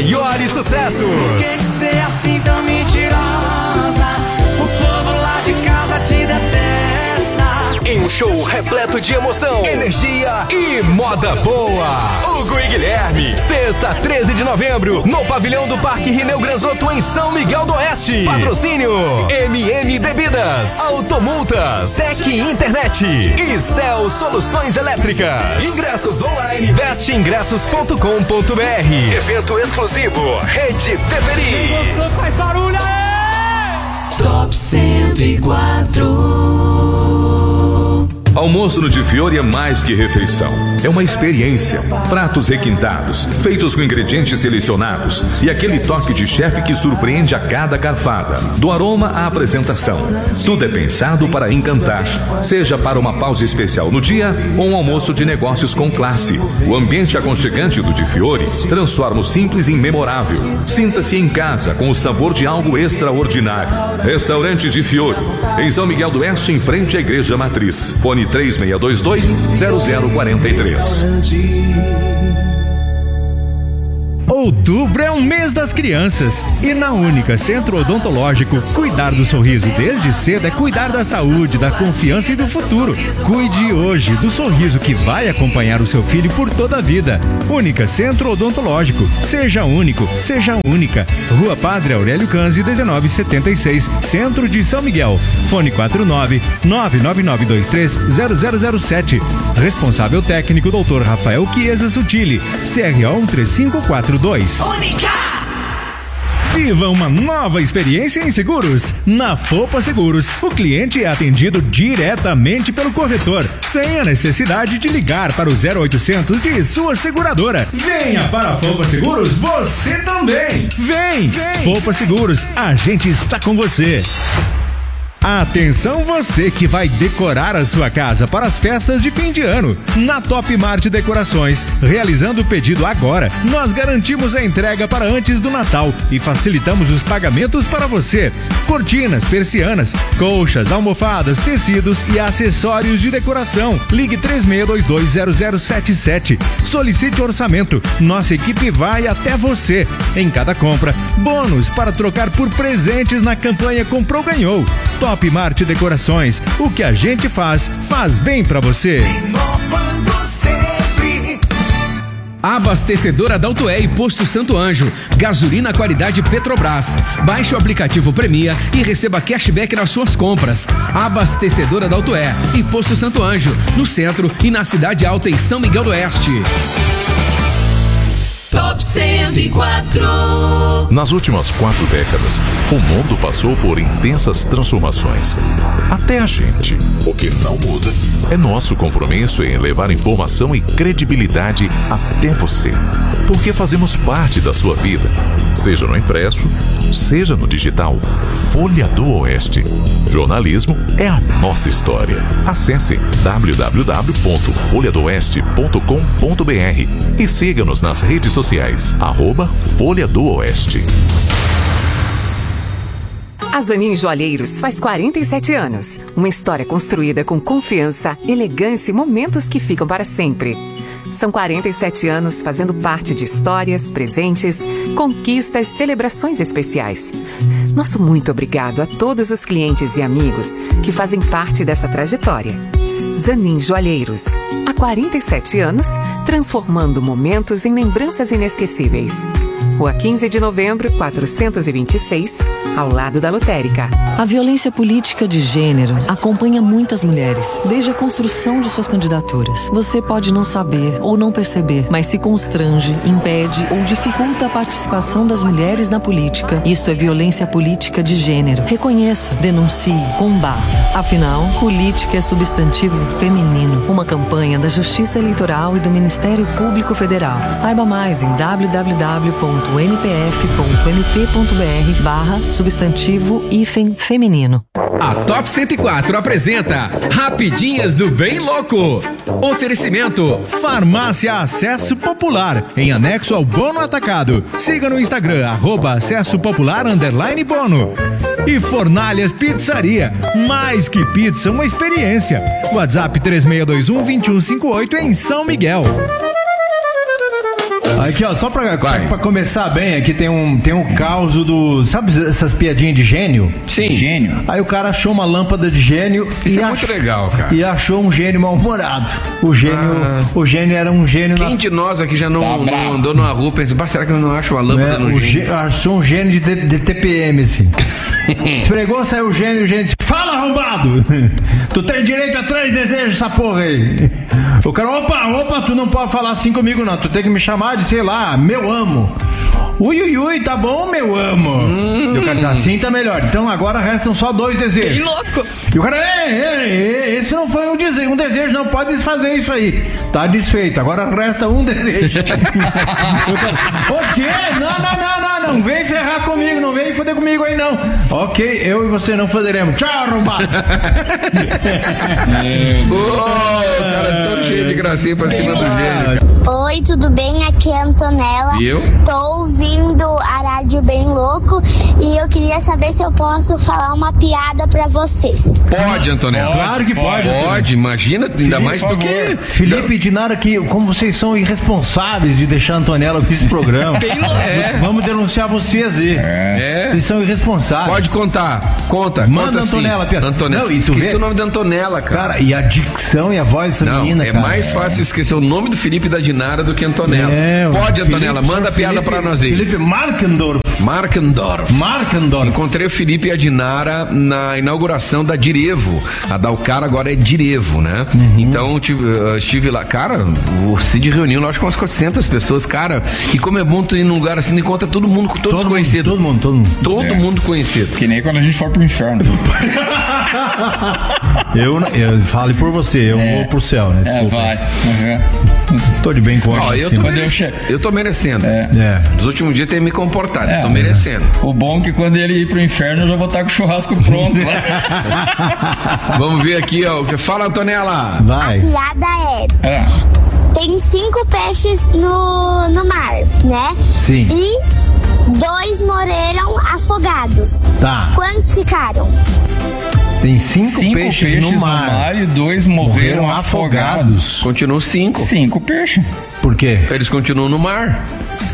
maiores sucessos. Por que ser assim tão mentirosa? O povo lá de casa te detesta. Em um show repleto de emoção, energia e moda boa. Hugo e Guilherme, sexta, 13 de novembro, no pavilhão do Parque Rineu Granzotto, em São Miguel do Oeste. Patrocínio MM Bebidas, Automultas, Tec Internet, Estel Soluções Elétricas. Ingressos online, vesteingressos.com.br. Evento exclusivo, Rede Peperi. Quem gostou faz barulho aí! Top 104. Almoço no Di Fiore é mais que refeição. É uma experiência. Pratos requintados, feitos com ingredientes selecionados e aquele toque de chefe que surpreende a cada garfada. Do aroma à apresentação. Tudo é pensado para encantar. Seja para uma pausa especial no dia ou um almoço de negócios com classe. O ambiente aconchegante do Di Fiore transforma o simples em memorável. Sinta-se em casa com o sabor de algo extraordinário. Restaurante Di Fiore, em São Miguel do Oeste, em frente à Igreja Matriz. Fone 3622-0043. Outubro é um mês das crianças e na Única Centro Odontológico, cuidar do sorriso desde cedo é cuidar da saúde, da confiança e do futuro. Cuide hoje do sorriso que vai acompanhar o seu filho por toda a vida. Única Centro Odontológico. Seja único, seja única. Rua Padre Aurélio Canzi, 1976, Centro de São Miguel. Fone 49-99923-0007. Responsável técnico Dr. Rafael Chiesa Sutili. CRO 13542. Única! Viva uma nova experiência em seguros. Na Fopa Seguros, o cliente é atendido diretamente pelo corretor, sem a necessidade de ligar para o 0800 de sua seguradora. Venha para a Fopa Seguros, você também. Vem! Fopa Seguros, a gente está com você. Atenção você que vai decorar a sua casa para as festas de fim de ano. Na Top Mart Decorações, realizando o pedido agora, nós garantimos a entrega para antes do Natal e facilitamos os pagamentos para você. Cortinas, persianas, colchas, almofadas, tecidos e acessórios de decoração. Ligue 36220077. Solicite orçamento. Nossa equipe vai até você. Em cada compra, bônus para trocar por presentes na campanha Comprou Ganhou. Top Mart Decorações, o que a gente faz bem pra você. Inovando sempre. Abastecedora da Auto e Posto Santo Anjo. Gasolina qualidade Petrobras. Baixe o aplicativo Premia e receba cashback nas suas compras. Abastecedora da Auto e Posto Santo Anjo, no centro e na Cidade Alta, em São Miguel do Oeste. Top 104. Nas últimas 4 décadas, o mundo passou por intensas transformações. Até a gente. O que não muda é nosso compromisso em levar informação e credibilidade até você. Porque fazemos parte da sua vida, seja no impresso, seja no digital. Folha do Oeste. Jornalismo é a nossa história. Acesse www.folhadoeste.com.br e siga-nos nas redes sociais, @Folha do Oeste. A Zanin Joalheiros faz 47 anos. Uma história construída com confiança, elegância e momentos que ficam para sempre. São 47 anos fazendo parte de histórias, presentes, conquistas, celebrações especiais. Nosso muito obrigado a todos os clientes e amigos que fazem parte dessa trajetória. Zanin Joalheiros. Há 47 anos, transformando momentos em lembranças inesquecíveis. Rua 15 de Novembro, 426, ao lado da lotérica. A violência política de gênero acompanha muitas mulheres, desde a construção de suas candidaturas. Você pode não saber ou não perceber, mas se constrange, impede ou dificulta a participação das mulheres na política. Isso é violência política de gênero. Reconheça, denuncie, combata. Afinal, política é substantivo feminino. Uma campanha da Justiça Eleitoral e do Ministério Público Federal. Saiba mais em www.mpf.mp.br/substantivo-feminino. A Top 104 apresenta Rapidinhas do Bem Louco. Oferecimento Farmácia Acesso Popular, em anexo ao Bono Atacado. Siga no Instagram, @acessopopular_bono. E Fornalhas Pizzaria, mais que pizza, uma experiência. WhatsApp 3621-2158 em São Miguel. Aqui, ó, só pra começar bem, aqui tem um caos do... Sabe essas piadinhas de gênio? Sim. Gênio. Aí o cara achou uma lâmpada de gênio. Isso é muito legal, cara. E achou um gênio mal-humorado. O gênio era um gênio... Quem de nós aqui já não andou numa rua pensando, será que eu não acho uma lâmpada no gênio? Achou um gênio de TPM, assim. Esfregou, saiu o gênio disse, fala, arrombado! Tu tem direito a 3 desejos, essa porra aí. O cara, opa, tu não pode falar assim comigo, não. Tu tem que me chamar de, sei lá, meu amo. Ui, tá bom, meu amo. E o cara diz, assim tá melhor. Então agora restam só 2 desejos. Que louco! E o cara, esse não foi um desejo, não pode desfazer isso aí. Tá desfeito, agora resta um desejo. O quê? Não vem ferrar comigo, não vem foder comigo aí não. Ok, eu e você não foderemos. Tchau, arrombado. Cara, é tão cheio de gracinha pra cima do gênio. Oi, tudo bem? Aqui é a Antonella. E eu? Tô ouvindo a Rádio Bem Louco e eu queria saber se eu posso falar uma piada pra vocês. Pode, Antonella. Claro que pode. Pode, imagina, ainda mais do que... Felipe e Dinara, como vocês são irresponsáveis de deixar a Antonella ouvir esse programa. Vamos denunciar vocês aí. Eles são irresponsáveis. Pode contar. Conta Antonella, assim. Antonella. Não, esqueci o nome da Antonella, cara. E a dicção e a voz dessa menina, cara. Mais fácil esquecer o nome do Felipe e da Dinara do que Antonella. Pode, Antonella, manda a piada pra nós aí. Felipe Markendorf. Encontrei o Felipe e a Dinara na inauguração da Direvo. A Dalcara agora é Direvo, né? Então estive lá. Cara, o Cid reuniu lá, acho que umas 400 pessoas. Cara, e como é bom tu ir num lugar assim, encontra todo mundo, todos conhecidos. Todo mundo conhecido. Que nem quando a gente for pro inferno. Eu fale por você, eu vou pro céu, né? Desculpa. Vai. Tô de bem com eu tô merecendo. Nos últimos dias tem me comportado. Tô merecendo. O bom é que quando ele ir pro inferno eu já vou estar com o churrasco pronto lá. Vamos ver aqui, ó. Fala, Antonella. Vai. A piada é. Tem 5 peixes no mar, né? Sim. E 2 morreram afogados. Tá. Quantos ficaram? Tem 5 peixes no mar e 2 morreram afogados. Continuam 5. 5 peixes. Por quê? Eles continuam no mar.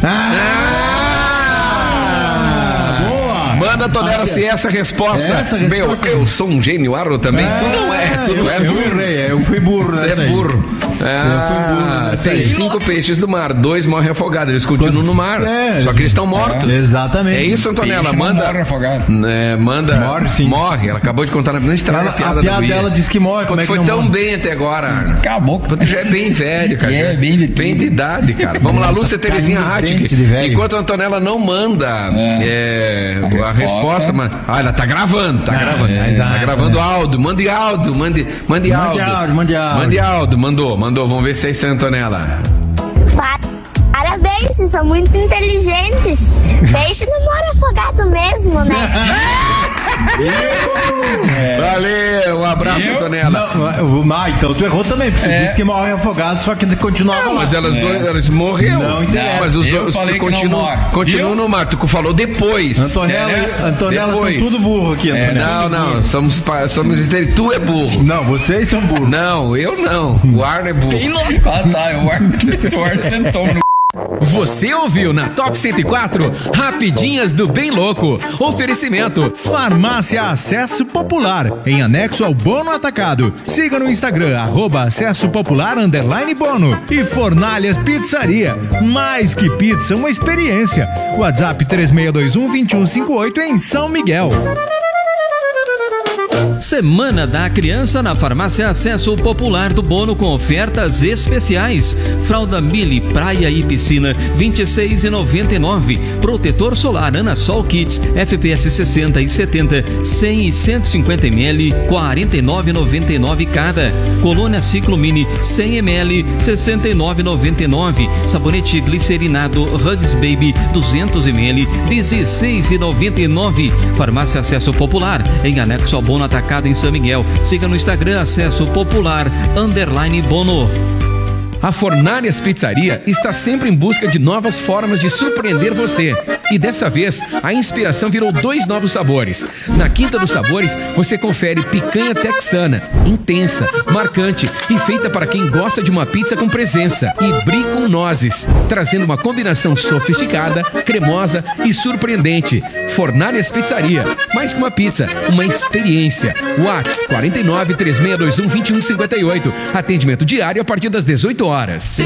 Boa! Manda, Antonella, se essa resposta. Eu sou um gênio, Arro também. Tu não é. Eu errei, eu fui burro, né? Tu é burro. Tem 5 peixes no mar, 2 morrem afogados. Eles continuam no mar. Só que eles estão mortos. Exatamente. É isso, Antonella. Manda. Morre afogado. Manda. Morre, sim. Morre. Ela acabou de contar. Não estraga a piada da guria. Dela diz que morre. Como foi tão morre? Bem até agora. Acabou. Tu já é bem velho, cara. Bem de idade, cara. Vamos lá, Lúcia Terezinha Rattig. Enquanto a Antonella não manda a resposta, ela tá gravando. Tá gravando áudio. Mande áudio. Mandou. Vamos ver se é isso, Antonella. Parabéns, vocês são muito inteligentes. Peixe não mora afogado mesmo, né? Valeu, um abraço, Antonella. Então tu errou também, porque disse que morre afogado, só que continuava lá. Mas elas morreram. Não interessa. Mas os dois continuam no mar. Tu falou depois. Antonella são tudo burro aqui. Não, somos tu é burro. Não, vocês são burros. Não, eu não. O Arno é burro. O Arno sentou no... Você ouviu na Top 104 Rapidinhas do Bem Louco. Oferecimento Farmácia Acesso Popular, em anexo ao Bono Atacado. Siga no Instagram @acessopopular_bono. E Fornalhas Pizzaria, mais que pizza, uma experiência. WhatsApp 3621-2158 em São Miguel. Semana da Criança na Farmácia Acesso Popular do Bono com ofertas especiais. Fralda Mili Praia e Piscina R$26,99. Protetor solar Ana Sol Kits FPS 60 e 70 100 e 150 ml R$49,99 cada. Colônia Ciclo Mini 100 ml R$69,99. Sabonete glicerinado Hugs Baby 200 ml R$16,99. Farmácia Acesso Popular em anexo ao Bono Atacado em São Miguel. Siga no Instagram Acesso Popular _Bono. A Fornarias Pizzaria está sempre em busca de novas formas de surpreender você. E dessa vez, a inspiração virou 2 novos sabores. Na Quinta dos Sabores, você confere picanha texana, intensa, marcante e feita para quem gosta de uma pizza com presença. E brie com nozes, trazendo uma combinação sofisticada, cremosa e surpreendente. Fornarias Pizzaria, mais que uma pizza, uma experiência. WhatsApp 49 3621 2158. Atendimento diário a partir das 18 horas.